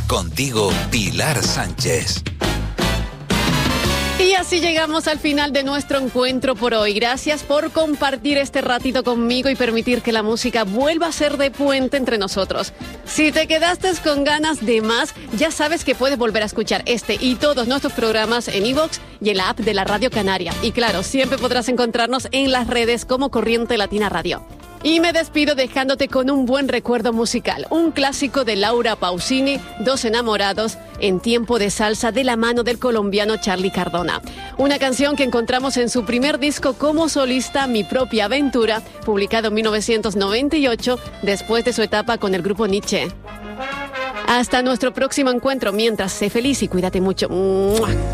Contigo, Pilar Sánchez. Y así llegamos al final de nuestro encuentro por hoy. Gracias por compartir este ratito conmigo y permitir que la música vuelva a ser de puente entre nosotros. Si te quedaste con ganas de más, ya sabes que puedes volver a escuchar este y todos nuestros programas en iVoox y en la app de la Radio Canaria. Y claro, siempre podrás encontrarnos en las redes como Corriente Latina Radio. Y me despido dejándote con un buen recuerdo musical, un clásico de Laura Pausini, Dos enamorados, en tiempo de salsa de la mano del colombiano Charly Cardona. Una canción que encontramos en su primer disco como solista, Mi propia aventura, publicado en 1998, después de su etapa con el grupo Nietzsche. Hasta nuestro próximo encuentro, mientras sé feliz y cuídate mucho. ¡Mua!